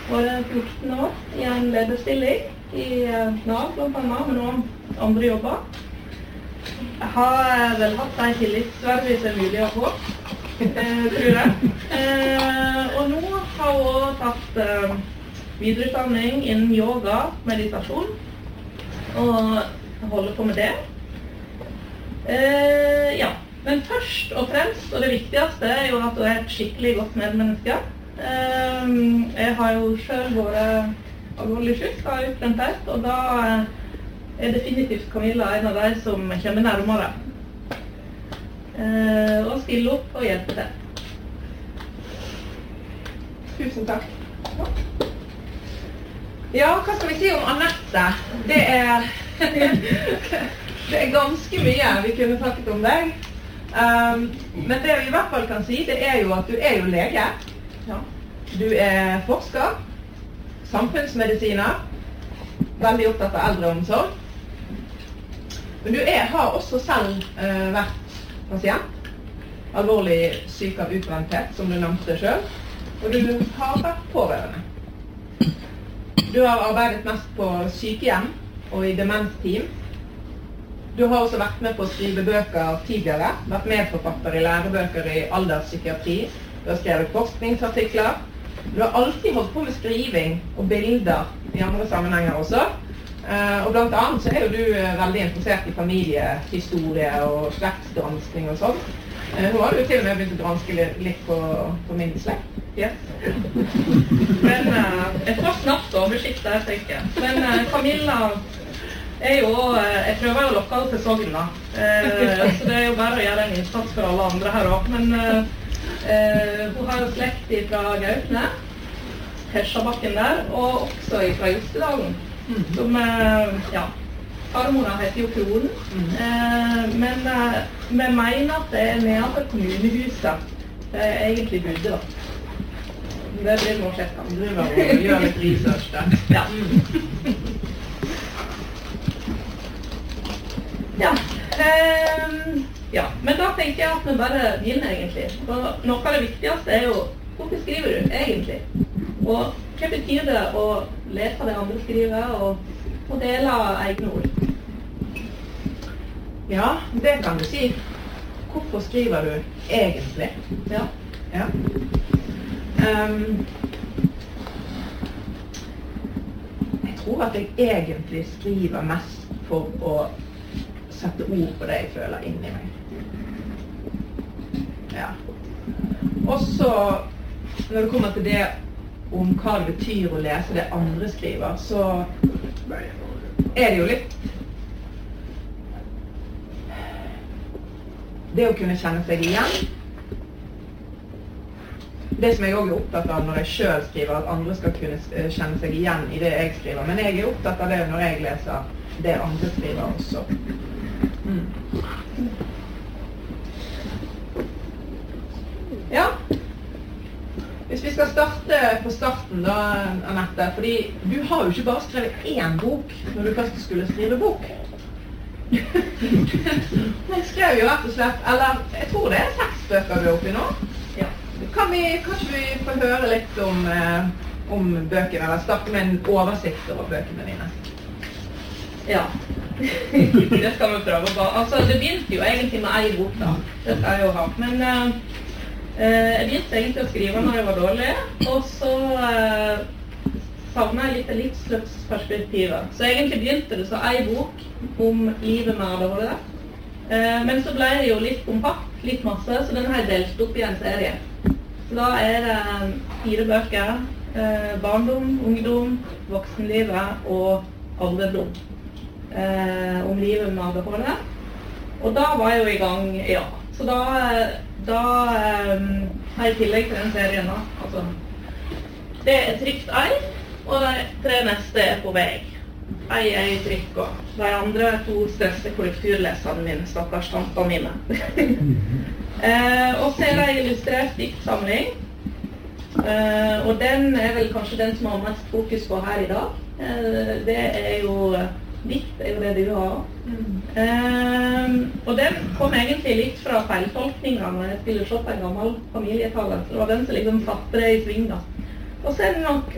vært 14 år i en lederstilling i Nav, blant annet, med noen andre jobber. Jeg har vel hatt en tillitsverdig som er mulig å få, tror jeg. Og nå har jeg også tatt videreutdanning innen yoga, meditasjon, og holder på med det. Ja, men først og fremst, og det viktigste er jo at du er et skikkelig godt medmenneske. Jeg har jo selv vært alvorlig syk av utbrenthet, og da er definitivt Camilla en av de som kommer nærmere. Og stille opp og hjelpe til. Tusen takk. Ja, hva skal vi si om Annette? Det er ganske mye vi kunne snakket om deg. Men det vi i hvert fall kan si, det er jo at du er jo lege. Ja. Du er forsker, samfunnsmedisiner, veldig opptatt av eldreomsorg. Men du har også selv vært pasient, alvorlig syk av utbrenthet, som du nevnte selv, og du har vært pårørende. Du har arbeidet mest på sykehjem og i demensteam. Du har også vært med på å skrive bøker tidligere, vært medforfatter i lærebøker i alderspsykiatri. Du har skrevet forskningsartikler. Du har alltid holdt på med skriving og bilder i andre sammenhenger også. Og blant annet så er jo du veldig interessert i familiehistorie og slektsgranskning og sånn. Nå har du til og med begynt å granske litt på min slekt. Yes. Men jeg får snart oversikt der, tenker jeg. Men Camilla er jo, jeg prøver jo å lokke henne til Sogn da. Så det er jo bare å gjøre en innsats for alle andre her også. Men hun har jo slekt fra Gautne, Hesjabakken der, og også fra Jostedalen. Som, ja, farmora heter jo Kronen, men vi mener at det er nedenfor kommunehuset det er egentlig bodde da. Det blir nå sett da. Det var å gjøre litt research der. Ja. Ja. Ja, men da tenker jeg at vi bare begynner egentlig. Og noe av det viktigste er jo, hvorfor skriver du egentlig? Og hva betyr det å lese det andre skriver og dele egne ord? Ja, det kan du si. Hvorfor skriver du egentlig? Ja. Ja. Jeg tror at jeg egentlig skriver mest for å sette ord på det jeg føler inni meg. Ja. Og så, når det kommer til det om hva det betyr å lese det andre skriver, så er det jo litt det å kunne kjenne seg igjen. Det som jeg også er opptatt av når jeg selv skriver, at andre skal kunne kjenne seg igjen i det jeg skriver. Men jeg er opptatt av det når jeg leser det andre skriver også. Ja. Hvis vi skal starte på starten da, Annette, fordi du har jo ikke bare skrevet én bok når du først skulle skrive bok. Jeg skrev jo rett og slett, eller jeg tror det er 6 bøker du er oppi nå. Ja. Kan ikke vi få høre litt om bøkene, eller starte med en oversikt over bøkene dine? Ja, det skal vi prøve på. Altså, det begynte jo egentlig med en bok da, det skal jeg jo ha, men jeg begynte egentlig å skrive når jeg var dårlig, og så savnet jeg litt livsløpsperspektivet. Så egentlig begynte det så en bok om livet med ADHD. Men så ble det jo litt kompakt, litt masse, så den har jeg delt opp i en serie. Så da er det 4 bøker, barndom, ungdom, voksenlivet og alderdom. Om livet med ADHD. Og da var jeg jo i gang, ja. Så da har jeg i tillegg til den serien da, altså, det er trykt ei, og de 3 neste er på vei. Ei er i trykk, og de andre 2 største korrekturleserne mine, stakkars tantene mine. Og så er det en illustrert diktsamling, og den er vel kanskje den som har mest fokus på her i dag. Det er jo dikt, er jo det du har. Og den kom egentlig litt fra feiltolkninger når jeg skulle se på en gammel familietale. Så det var den som liksom satte det i sving da. Og så er det nok